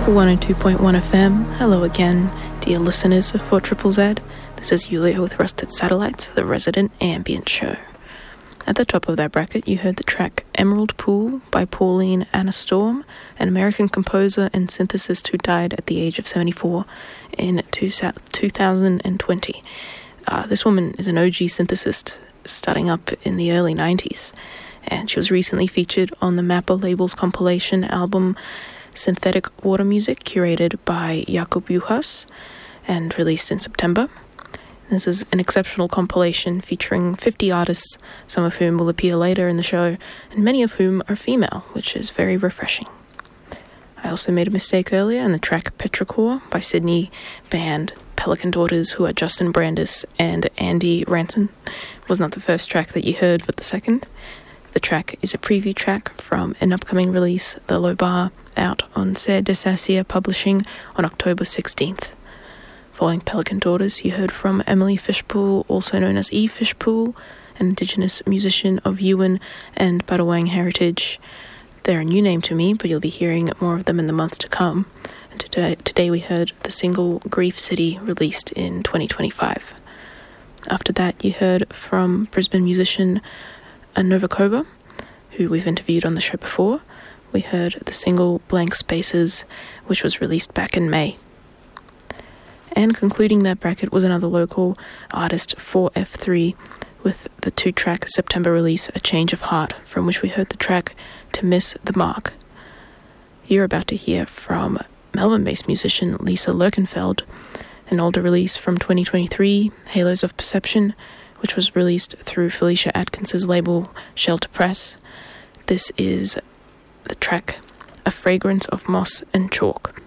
102.1 FM. Hello again, dear listeners of 4ZZZ. This is Yulia with Rusted Satellites, the resident ambient show. At the top of that bracket, you heard the track Emerald Pool by Pauline Anna Storm, an American composer and synthesist who died at the age of 74 in 2020. This woman is an OG synthesist starting up in the early 90s, and she was recently featured on the Mappa Labels compilation album Synthetic Water Music, curated by Jakub Juhas and released in September. This is an exceptional compilation featuring 50 artists, some of whom will appear later in the show, and many of whom are female, which is very refreshing. I also made a mistake earlier in the track Petrichor by Sydney band Pelican Daughters, who are Justin Brandis and Andy Ranson. It was not the first track that you heard, but the second. The track is a preview track from an upcoming release, The Low Bar, out on Serre d'Acacia Publishing on October 16th. Following Pelican Daughters, you heard from Emily Fishpool, also known as Eve Fishpool, an Indigenous musician of Yuin and Badawang heritage. They're a new name to me, but you'll be hearing more of them in the months to come. And today we heard the single Grief City, released in 2025. After that, you heard from Brisbane musician Novakova, who we've interviewed on the show before. We heard the single Blank Spaces, which was released back in May. And concluding that bracket was another local artist, 4F3, with the two-track September release, A Change of Heart, from which we heard the track To Miss the Mark. You're about to hear from Melbourne-based musician Lisa Lerkenfeld, an older release from 2023, Halos of Perception, which was released through Felicia Atkins's label Shelter Press. This is the track A Fragrance of Moss and Chalk.